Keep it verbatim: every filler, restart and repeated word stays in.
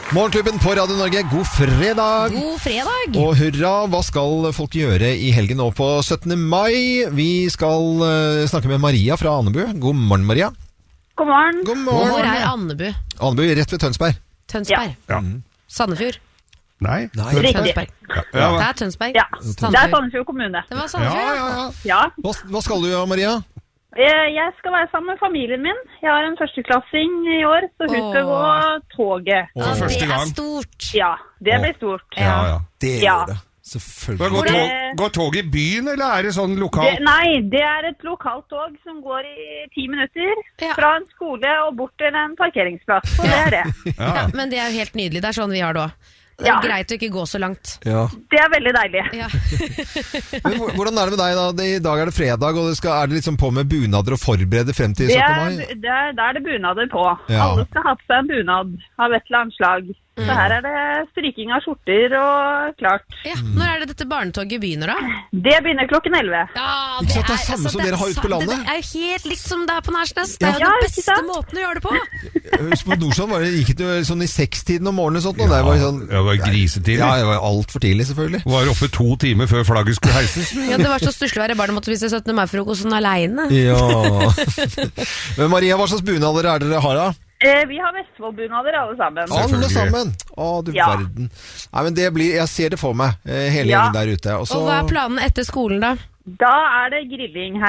Morgenklubben på Radio Norge, god fredag. God fredag. Og hurra, hva skal folk gjøre i helgen nå på syttende mai? Vi skal uh, snakke med Maria fra Andebu. God morgen, Maria. God morgen. God morgen. Hvor er Andebu? Andebu, rett ved Tønsberg. Tønsberg? Ja. Sandefjord? Nei. Nei. Tønsberg. Ja. Det er Tønsberg. Ja, det er Sandefjord kommune. Det var Ja, Sandefjord. ja, ja. Ja. Hva, hva skal du gjøre, Maria? Eh, Jeg skal være sammen med familien min. Jeg har en førsteklassing i år, så hun skal gå toget. For Ja, første det er gang. stort. Ja, det blir stort. Ja, ja. Det Ja. gjør det. Men Selvfølgelig. Går, Det- tog, går toget i byen, eller er det sånn Det, lokalt? nei, det er et lokalt tog som går i ti minutter Ja. fra en skole og bort til en parkeringsplass. Så det er det. Ja. Ja, men det er jo helt nydelig. Det er sånn vi har det òg. Det er Ja. greit å ikke gå så langt. Ja. Det er veldig deilig. Ja. Men hvor- hvordan er det med deg da? Det, I dag er det fredag, og det skal, er det liksom på med bunader og forberede frem til Det syttende er, mai? det er, da er det bunader på. Ja. Alle skal ha på seg en bunad av et eller annet slag. Så her er det stryking av skjorter og klart. Ja. Når er det dette barnetoget begynner, da? Det begynner klokken elleve. Ja, Ikke sant, det er samme som dere har ute på landet? Det er jo helt likt som det er på Nærsnes. Det er jo Ja, den ikke beste sant? måten å gjøre det på. Husk på Nordstrand var det, gikk det sånn i sekstiden om morgenen og sånt, og det var sånn... Ja, det var grisetidlig. Ja, det var alt for tidlig, selvfølgelig. Var oppe to timer før flagget skulle heises. Ja, Det var så stusslig å være barn og måtte spise syttende mai-frokosten aleine. Ja. Men Maria, hva slags bunader er dere har da? Eh, vi har Vestfold-bunader alle sammen. Alle Selvfølgelig. sammen! Å, du Ja. verden. Nei, men det blir, jeg ser det for meg, eh, hele Ja. gjengen der ute. Og så... Og hva er planene etter skolen, da? Da er det grilling her